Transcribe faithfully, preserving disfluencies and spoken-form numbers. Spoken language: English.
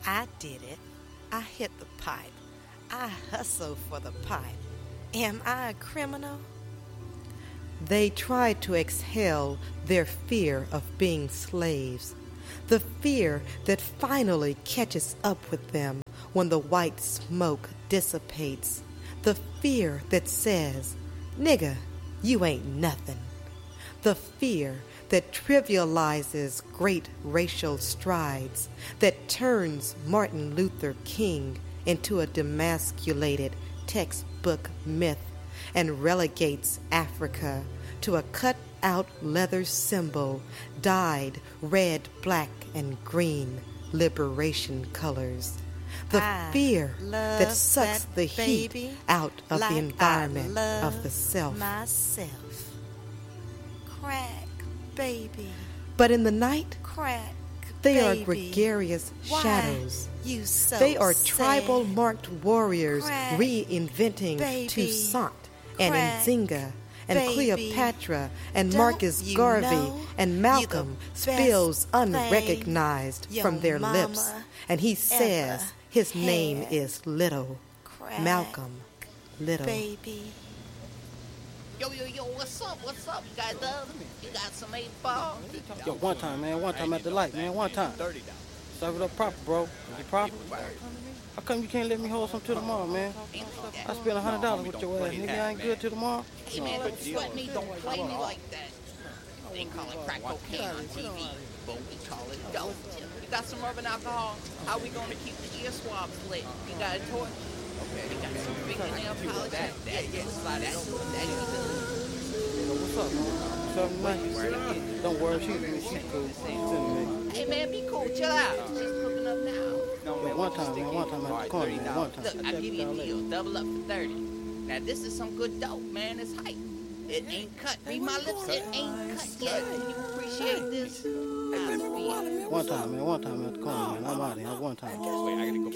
I did it. I hit the pipe. I hustle for the pipe. Am I a criminal? They try to exhale their fear of being slaves, the fear that finally catches up with them when the white smoke dissipates, the fear that says, "Nigga, you ain't nothing," the fear that trivializes great racial strides, that turns Martin Luther King into a demasculated textbook myth and relegates Africa to a cut-out leather symbol dyed red, black, and green liberation colors. The I fear that love sucks that the heat baby out of like the I environment love of the self. myself. Crack, baby. But in the night, Crack, they baby. are gregarious Why shadows. You so They are sad? tribal-marked warriors Crack, reinventing baby. Toussaint and Crack, Nzinga and baby. Cleopatra and Don't Marcus you Garvey know and you Malcolm the spills best thing unrecognized your from their lips, mama and he says ever his name had. is Little. Crack, Malcolm Little. baby. Yo, yo, yo, what's up? What's up? You got dub? You got some eight ball? Yo, one time, man. One time at the light, man. One time. Serve it up proper, bro. Is it proper? How come you can't let me hold some till tomorrow, man? I spent a hundred dollars with your ass, nigga. I ain't good till tomorrow. Hey, man, don't sweat me. Don't play me like that. They call it crack cocaine on T V, but we call it dope. You got some rubbing alcohol? How we gonna keep the ear swabs lit? You got a torch? Okay. You got some fingernail polish? That, that, yeah, slide that, that is Yo, what's up, man? Something nice? Don't worry, she's she's cool. She's in me. Hey, man, be cool. Chill out. She's cooking up now. Yo, one time, man. One time at the corner, man. One time. Look, I'll give you a deal. Double up for thirty. Now, this is some good dope, man. It's hype. It ain't cut. Read my lips. It ain't cut yet. Can you appreciate this? One time, man. One time at the corner, man. I'm out of here. One time.